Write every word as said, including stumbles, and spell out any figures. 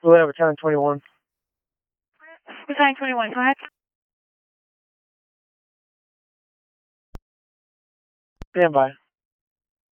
We'll have a ten twenty-one. Battalion twenty-one, go ahead. Stand by.